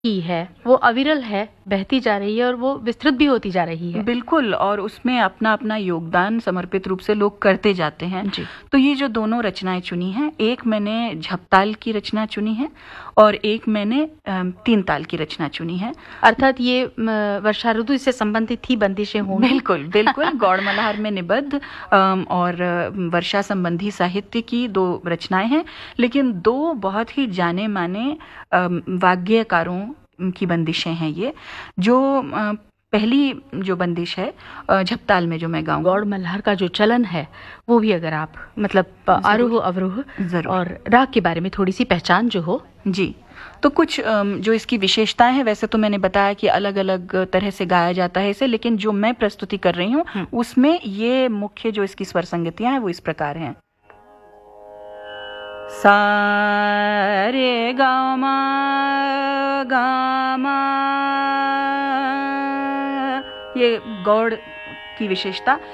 की है वो अविरल है, बहती जा रही है और वो विस्तृत भी होती जा रही है। बिल्कुल, और उसमें अपना अपना योगदान समर्पित रूप से लोग करते जाते हैं जी। तो ये जो दोनों रचनाएं चुनी हैं, एक मैंने झपताल की रचना चुनी है और एक मैंने 3 ताल की रचना चुनी है। अर्थात ये वर्षा ऋतु से संबंधित ही बंदिशें होंगी। बिल्कुल बिल्कुल गौड़ मल्हार में निबद्ध और वर्षा संबंधी साहित्य की 2 रचनाएं हैं, लेकिन 2 बहुत ही जाने माने वाग्यकारों की बंदिशें हैं ये। जो पहली जो बंदिश है झपताल में जो मैं गाऊंगा, गौड़ मल्हार का जो चलन है वो भी अगर आप मतलब आरोह अवरोह जरूर और राग के बारे में थोड़ी सी पहचान जो हो। जी, तो कुछ जो इसकी विशेषताएं हैं, वैसे तो मैंने बताया कि अलग अलग तरह से गाया जाता है इसे, लेकिन जो मैं प्रस्तुति कर रही हूँ उसमें ये मुख्य जो इसकी स्वर संगतियां हैं वो इस प्रकार हैं। सा रे गा मा गा मा, ये गौड़ की विशेषता।